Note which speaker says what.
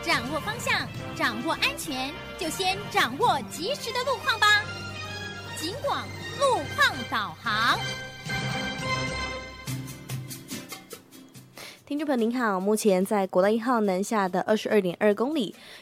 Speaker 1: 掌握方向，掌握安全，就先掌握及时的路况吧。警广路况导航。
Speaker 2: 听众朋友您好，目前在国道1号南下的22.2公里，